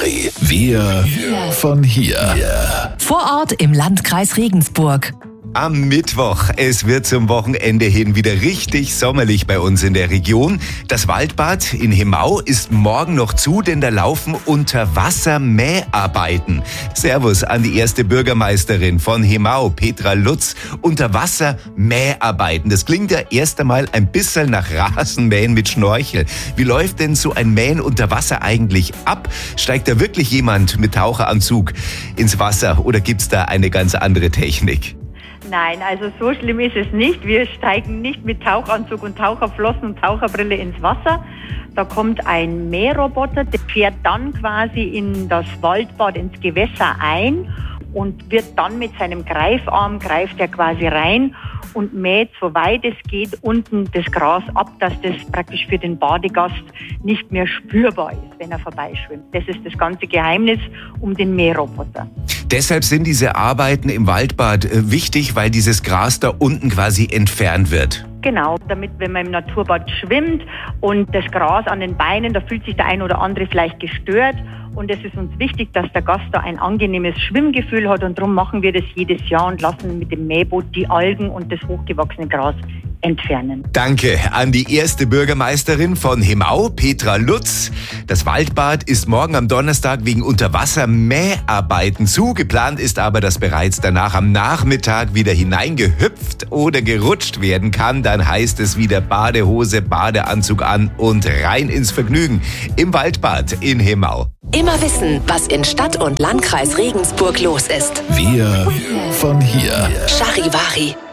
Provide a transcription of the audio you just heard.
Charivari. Wir von hier. Vor Ort im Landkreis Regensburg. Am Mittwoch. Es wird zum Wochenende hin wieder richtig sommerlich bei uns in der Region. Das Waldbad in Hemau ist morgen noch zu, denn da laufen Unterwasser-Mäharbeiten. Servus an die erste Bürgermeisterin von Hemau, Petra Lutz. Unterwasser-Mäharbeiten. Das klingt ja erst einmal ein bisschen nach Rasenmähen mit Schnorchel. Wie läuft denn so ein Mähen unter Wasser eigentlich ab? Steigt da wirklich jemand mit Taucheranzug ins Wasser oder gibt's da eine ganz andere Technik? Nein, also so schlimm ist es nicht. Wir steigen nicht mit Tauchanzug und Taucherflossen und Taucherbrille ins Wasser. Da kommt ein Mähroboter, der fährt dann quasi in das Waldbad, ins Gewässer ein und wird dann mit seinem Greifarm, greift er quasi rein und mäht, soweit es geht, unten das Gras ab, dass das praktisch für den Badegast nicht mehr spürbar ist, wenn er vorbeischwimmt. Das ist das ganze Geheimnis um den Mähroboter. Deshalb sind diese Arbeiten im Waldbad wichtig, weil dieses Gras da unten quasi entfernt wird. Genau, damit, wenn man im Naturbad schwimmt und das Gras an den Beinen, da fühlt sich der ein oder andere vielleicht gestört. Und es ist uns wichtig, dass der Gast da ein angenehmes Schwimmgefühl hat. Und darum machen wir das jedes Jahr und lassen mit dem Mähboot die Algen und das hochgewachsene Gras entfernen. Danke an die erste Bürgermeisterin von Hemau, Petra Lutz. Das Waldbad ist morgen am Donnerstag wegen Unterwasser-Mäharbeiten zu. Geplant ist aber, dass bereits danach am Nachmittag wieder hineingehüpft oder gerutscht werden kann. Dann heißt es wieder Badehose, Badeanzug an und rein ins Vergnügen im Waldbad in Hemau. Immer wissen, was in Stadt und Landkreis Regensburg los ist. Wir von hier. Charivari.